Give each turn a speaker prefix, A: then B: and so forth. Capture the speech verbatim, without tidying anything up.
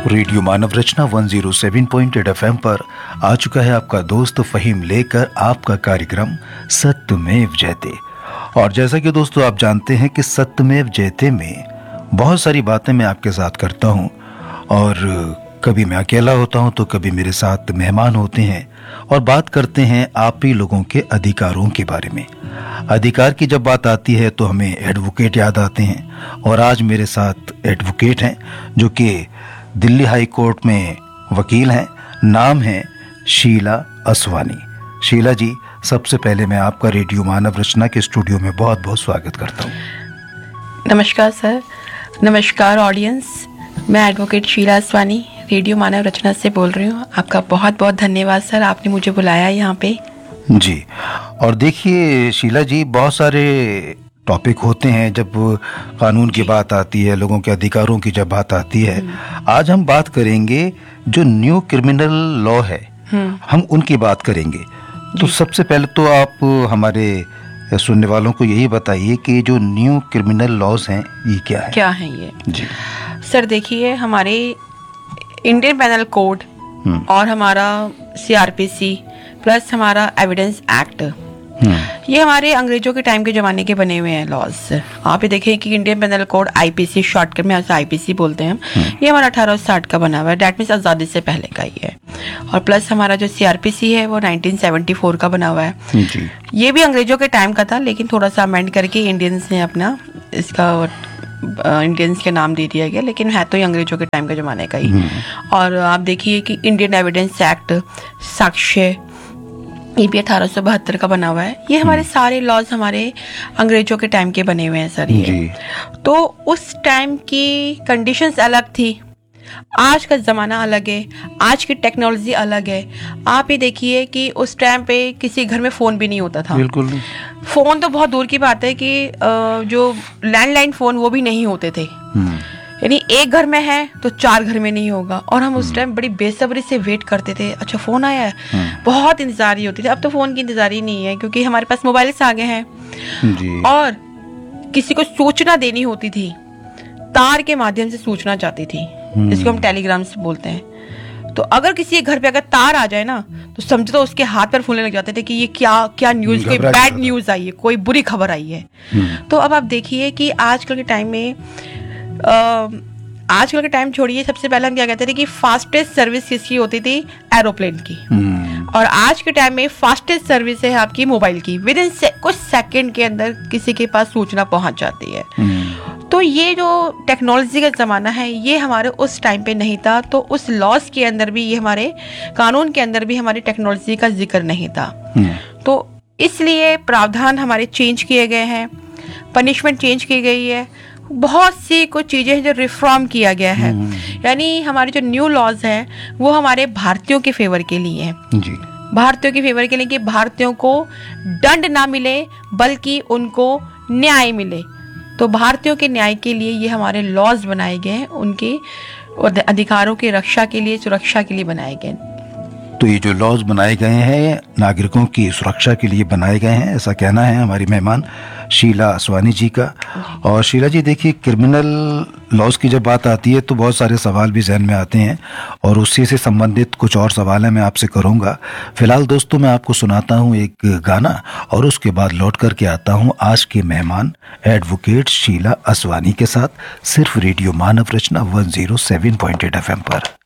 A: Radio मानव रचना एक सौ सात पॉइंट आठ एफएम पर आ चुका है आपका दोस्त फहीम लेकर आपका कार्यक्रम सत्यमेव जयते। और जैसा कि दोस्तों आप जानते हैं कि सत्यमेव जयते में बहुत सारी बातें मैं आपके साथ करता हूं, और कभी मैं अकेला होता हूं तो कभी मेरे साथ मेहमान होते हैं और बात करते हैं आप ही लोगों के अधिकारों के बारे में। अधिकार की जब बात आती है तो हमें एडवोकेट याद आते हैं, और आज मेरे साथ एडवोकेट हैं जो कि दिल्ली हाई कोर्ट में वकील हैं। नाम है शीला असवानी। शीला जी, सबसे पहले मैं आपका रेडियो मानव रचना के स्टूडियो में बहुत बहुत स्वागत करता हूँ।
B: नमस्कार सर। नमस्कार ऑडियंस। मैं एडवोकेट शीला असवानी रेडियो मानव रचना से बोल रही हूँ। आपका बहुत बहुत धन्यवाद सर, आपने मुझे बुलाया यहाँ पे।
A: जी, और देखिए शीला जी, बहुत सारे टॉपिक होते हैं जब कानून की बात आती है, लोगों के अधिकारों की जब बात आती है। आज हम बात करेंगे जो न्यू क्रिमिनल लॉ है, हम उनकी बात करेंगे। तो सबसे पहले तो आप हमारे सुनने वालों को यही बताइए कि जो न्यू क्रिमिनल लॉज हैं ये क्या है?
B: क्या है ये?
A: जी
B: सर देखिए, हमारे इंडियन पेनल कोड और हमारा सीआरपीसी प्लस हमारा एविडेंस एक्ट, ये हमारे अंग्रेजों के टाइम के ज़माने के बने हुए हैं लॉज। आप ये देखें कि Indian panel code IPC, shortcut में आईपीसी बोलते हैं हम, ये हमारा अठारह सौ साठ का बना हुआ है। डैट मीन्स आज़ादी से पहले का ही है। और प्लस हमारा जो सीआरपीसी है वो नाइनटीन सेवेंटी फोर का बना हुआ है जी। ये भी अंग्रेजों के टाइम का था, लेकिन थोड़ा सा अमेंड करके इंडियंस ने अपना इसका इंडियंस के नाम दे दिया गया, लेकिन है तो ये अंग्रेजों के टाइम के ज़माने का ही। और आप देखिए कि इंडियन एविडेंस एक्ट, साक्ष्य, ये भी अठारह सौ बहत्तर का बना हुआ है। ये हमारे सारे लॉज हमारे अंग्रेजों के टाइम के बने हुए हैं सर ये। तो उस टाइम की कंडीशंस अलग थी, आज का ज़माना अलग है, आज की टेक्नोलॉजी अलग है। आप ये देखिए कि उस टाइम पे किसी घर में फ़ोन भी नहीं होता था। बिल्कुल नहीं। फ़ोन तो बहुत दूर की बात है कि जो लैंडलाइन फ़ोन वो भी नहीं होते थे, यानी एक घर में है तो चार घर में नहीं होगा। और हम उस टाइम बड़ी बेसब्री से वेट करते थे, अच्छा फ़ोन आया है, बहुत इंतज़ारी होती थी। अब तो फ़ोन की इंतज़ारी नहीं है, क्योंकि हमारे पास मोबाइल्स आ गए हैं जी। और किसी को सूचना देनी होती थी, तार के माध्यम से सूचना जाती थी, जिसको हम टेलीग्राम्स बोलते हैं। तो अगर किसी घर पे अगर तार आ जाए ना, तो समझो तो उसके हाथ पर फूलने लग जाते थे कि ये क्या क्या न्यूज़, कोई बैड न्यूज़ आई है, कोई बुरी खबर आई है। तो अब आप देखिए कि आजकल के टाइम में Uh, आजकल के टाइम छोड़िए, सबसे पहले हम क्या कहते थे कि फास्टेस्ट सर्विस किसकी होती थी? एरोप्लेन की। hmm. और आज के टाइम में फास्टेस्ट सर्विस है आपकी मोबाइल की। विद इन से, कुछ सेकंड के अंदर किसी के पास सूचना पहुंच जाती है। hmm. तो ये जो टेक्नोलॉजी का ज़माना है ये हमारे उस टाइम पे नहीं था। तो उस लॉज के अंदर भी, ये हमारे कानून के अंदर भी हमारी टेक्नोलॉजी का जिक्र नहीं था। hmm. तो इसलिए प्रावधान हमारे चेंज किए गए हैं, पनिशमेंट चेंज की गई है, बहुत सी कुछ चीज़ें हैं जो रिफॉर्म किया गया है। यानी हमारे जो न्यू लॉज हैं वो हमारे भारतीयों के फेवर के लिए हैं जी। भारतीयों के फेवर के लिए कि भारतीयों को दंड ना मिले बल्कि उनको न्याय मिले। तो भारतीयों के न्याय के लिए ये हमारे लॉज बनाए गए हैं, उनके अधिकारों की रक्षा के लिए, सुरक्षा के लिए बनाए गए।
A: तो ये जो लॉज बनाए गए हैं नागरिकों की सुरक्षा के लिए बनाए गए हैं, ऐसा कहना है हमारी मेहमान शीला असवानी जी का। और शीला जी देखिए, क्रिमिनल लॉज की जब बात आती है तो बहुत सारे सवाल भी जहन में आते हैं, और उसी से संबंधित कुछ और सवाल है मैं आपसे करूंगा। फिलहाल दोस्तों मैं आपको सुनाता हूं एक गाना, और उसके बाद लौट करके आता हूं आज के मेहमान एडवोकेट शीला असवानी के साथ, सिर्फ रेडियो मानव रचना एक सौ सात पॉइंट आठ एफएम पर।